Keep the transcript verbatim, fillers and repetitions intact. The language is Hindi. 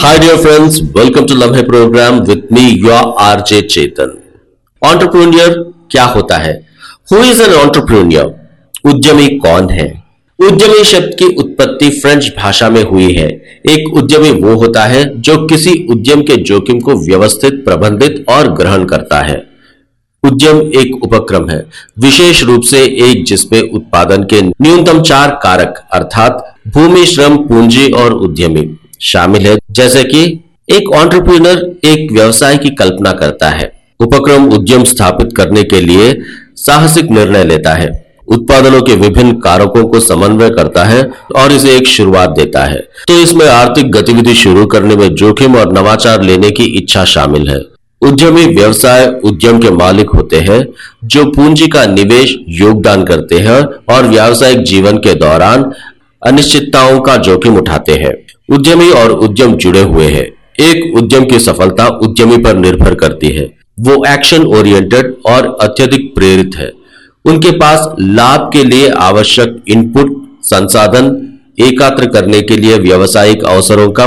Hi dear friends, welcome to Love है program with me your R J Chetan. Entrepreneur क्या होता है? Who is an entrepreneur? उद्यमी कौन है? उद्यमी शब्द की उत्पत्ति फ्रेंच भाषा में हुई है। एक उद्यमी वो होता है जो किसी उद्यम के जोखिम को व्यवस्थित, प्रबंधित और ग्रहण करता है। उद्यम एक उपक्रम है, विशेष रूप से एक जिसमें उत्पादन के न्यूनतम चार कारक अर्थात भूमि, श्रम, पूंजी और उद्यमी शामिल है। जैसे कि एक एंटरप्रेन्योर एक व्यवसाय की कल्पना करता है। उपक्रम उद्यम स्थापित करने के लिए साहसिक निर्णय लेता है, उत्पादनों के विभिन्न कारकों को समन्वय करता है और इसे एक शुरुआत देता है। तो इसमें आर्थिक गतिविधि शुरू करने में जोखिम और नवाचार लेने की इच्छा शामिल है। उद्यमी व्यवसाय उद्यम के मालिक होते हैं जो पूंजी का निवेश, योगदान करते हैं और व्यावसायिक जीवन के दौरान अनिश्चितताओं का जोखिम उठाते हैं। उद्यमी और उद्यम जुड़े हुए हैं। एक उद्यम की सफलता उद्यमी पर निर्भर करती है। वो एक्शन ओरिएंटेड और अत्यधिक प्रेरित है। उनके पास लाभ के लिए आवश्यक इनपुट, संसाधन एकत्र करने के लिए व्यावसायिक अवसरों का